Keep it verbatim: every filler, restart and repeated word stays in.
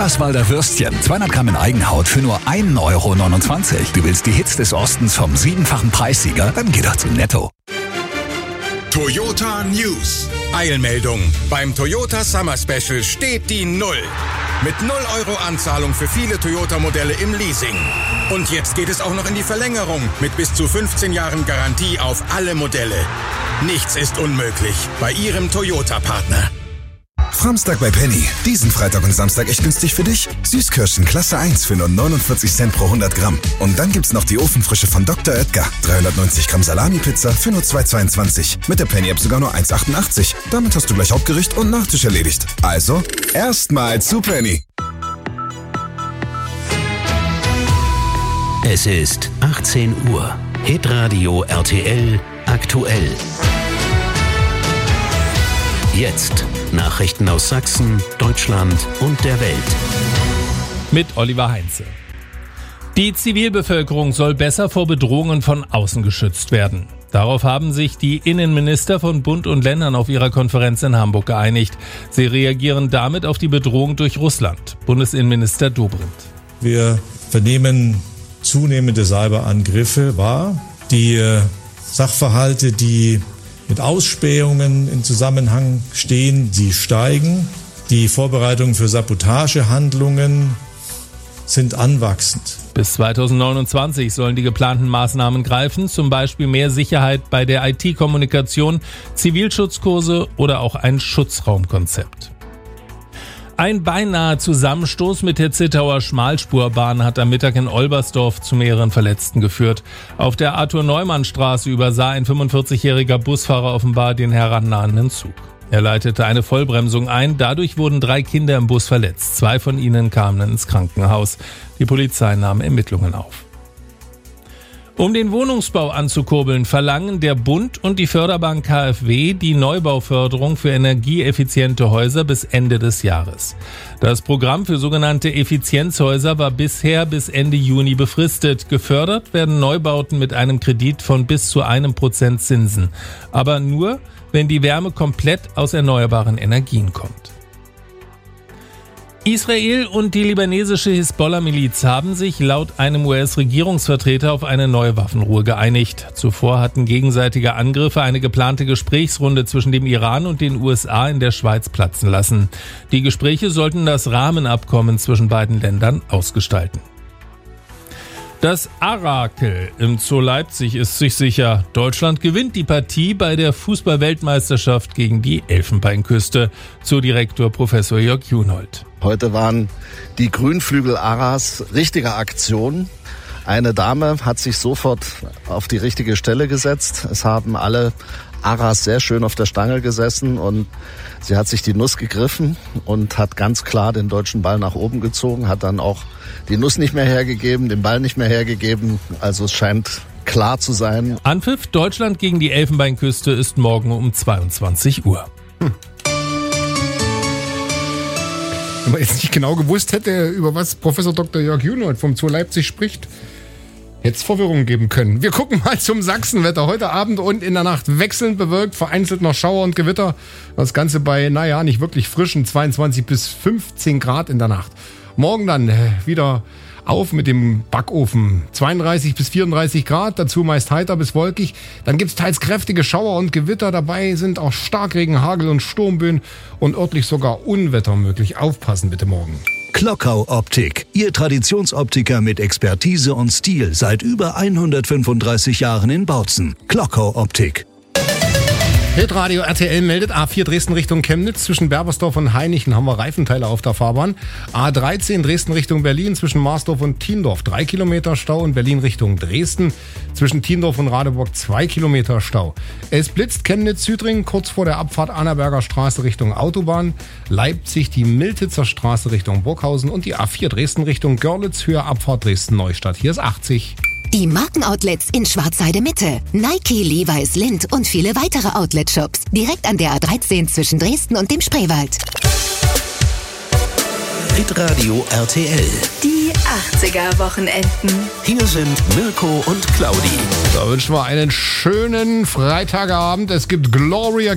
Eberswalder Würstchen, zweihundert Gramm in Eigenhaut für nur ein Euro neunundzwanzig. Du willst die Hits des Ostens vom siebenfachen Preissieger? Dann geh doch zu Netto. Toyota News. Eilmeldung. Beim Toyota Summer Special steht die Null. Mit null Euro Anzahlung für viele Toyota-Modelle im Leasing. Und jetzt geht es auch noch in die Verlängerung mit bis zu fünfzehn Jahren Garantie auf alle Modelle. Nichts ist unmöglich bei Ihrem Toyota-Partner. Samstag bei Penny. Diesen Freitag und Samstag echt günstig für dich. Süßkirschen Klasse eins für nur neunundvierzig Cent pro hundert Gramm. Und dann gibt's noch die Ofenfrische von Doktor Oetker. dreihundertneunzig Gramm Salami-Pizza für nur zwei Euro zweiundzwanzig. Mit der Penny-App sogar nur eins Euro achtundachtzig. Damit hast du gleich Hauptgericht und Nachtisch erledigt. Also, erstmal zu Penny. Es ist achtzehn Uhr. Hitradio R T L aktuell. Jetzt Nachrichten aus Sachsen, Deutschland und der Welt. Mit Oliver Heinze. Die Zivilbevölkerung soll besser vor Bedrohungen von außen geschützt werden. Darauf haben sich die Innenminister von Bund und Ländern auf ihrer Konferenz in Hamburg geeinigt. Sie reagieren damit auf die Bedrohung durch Russland. Bundesinnenminister Dobrindt. Wir vernehmen zunehmende Cyberangriffe wahr. Die Sachverhalte, die mit Ausspähungen in Zusammenhang stehen, sie steigen. Die Vorbereitungen für Sabotagehandlungen sind anwachsend. Bis zweitausendneunundzwanzig sollen die geplanten Maßnahmen greifen, zum Beispiel mehr Sicherheit bei der I T-Kommunikation, Zivilschutzkurse oder auch ein Schutzraumkonzept. Ein beinahe Zusammenstoß mit der Zittauer Schmalspurbahn hat am Mittag in Olbersdorf zu mehreren Verletzten geführt. Auf der Arthur-Neumann-Straße übersah ein fünfundvierzigjähriger Busfahrer offenbar den herannahenden Zug. Er leitete eine Vollbremsung ein, dadurch wurden drei Kinder im Bus verletzt. Zwei von ihnen kamen ins Krankenhaus. Die Polizei nahm Ermittlungen auf. Um den Wohnungsbau anzukurbeln, verlangen der Bund und die Förderbank K f W die Neubauförderung für energieeffiziente Häuser bis Ende des Jahres. Das Programm für sogenannte Effizienzhäuser war bisher bis Ende Juni befristet. Gefördert werden Neubauten mit einem Kredit von bis zu einem Prozent Zinsen. Aber nur, wenn die Wärme komplett aus erneuerbaren Energien kommt. Israel und die libanesische Hisbollah-Miliz haben sich laut einem U S-Regierungsvertreter auf eine neue Waffenruhe geeinigt. Zuvor hatten gegenseitige Angriffe eine geplante Gesprächsrunde zwischen dem Iran und den U S A in der Schweiz platzen lassen. Die Gespräche sollten das Rahmenabkommen zwischen beiden Ländern ausgestalten. Das Arakel im Zoo Leipzig ist sich sicher. Deutschland gewinnt die Partie bei der Fußball-Weltmeisterschaft gegen die Elfenbeinküste. Zoodirektor Professor Jörg Junold. Heute waren die Grünflügel-Aras richtige Aktion. Eine Dame hat sich sofort auf die richtige Stelle gesetzt. Es haben alle Aras sehr schön auf der Stange gesessen und sie hat sich die Nuss gegriffen und hat ganz klar den deutschen Ball nach oben gezogen, hat dann auch die Nuss nicht mehr hergegeben, den Ball nicht mehr hergegeben. Also es scheint klar zu sein. Anpfiff Deutschland gegen die Elfenbeinküste ist morgen um zweiundzwanzig Uhr. Hm. Wenn man jetzt nicht genau gewusst hätte, über was Professor Doktor Jörg Junold vom Zoo Leipzig spricht, hätte es Verwirrung geben können. Wir gucken mal zum Sachsenwetter. Heute Abend und in der Nacht wechselnd bewölkt, vereinzelt noch Schauer und Gewitter. Das Ganze bei, naja, nicht wirklich frischen zweiundzwanzig bis fünfzehn Grad in der Nacht. Morgen dann wieder auf mit dem Backofen. zweiunddreißig bis vierunddreißig Grad, dazu meist heiter bis wolkig. Dann gibt's teils kräftige Schauer und Gewitter. Dabei sind auch Starkregen, Hagel und Sturmböen und örtlich sogar Unwetter möglich. Aufpassen bitte morgen. Klockau Optik, Ihr Traditionsoptiker mit Expertise und Stil seit über hundertfünfunddreißig Jahren in Bautzen. Klockau Optik. Hitradio R T L meldet A vier Dresden Richtung Chemnitz. Zwischen Berbersdorf und Hainichen haben wir Reifenteile auf der Fahrbahn. A dreizehn Dresden Richtung Berlin zwischen Marsdorf und Thiendorf drei Kilometer Stau und Berlin Richtung Dresden. Zwischen Thiendorf und Radeburg zwei Kilometer Stau. Es blitzt Chemnitz-Südring kurz vor der Abfahrt Annaberger Straße Richtung Autobahn. Leipzig die Miltitzer Straße Richtung Burghausen und die A vier Dresden Richtung Görlitz Höhe Abfahrt Dresden-Neustadt. Hier ist achtzig. Die Markenoutlets in Schwarzheide Mitte. Nike, Levi's, Lindt und viele weitere Outlet-Shops. Direkt an der A dreizehn zwischen Dresden und dem Spreewald. Hitradio R T L. Die achtziger-Wochenenden. Hier sind Mirko und Claudi. Da wünschen wir einen schönen Freitagabend. Es gibt Gloria